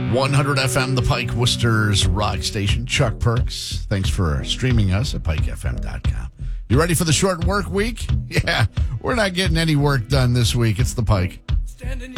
100 FM, the Pike Worcester's rock station. Chuck Perks, thanks for streaming us at pikefm.com. You ready for the short work week? Yeah, we're not getting any work done this week. It's the Pike.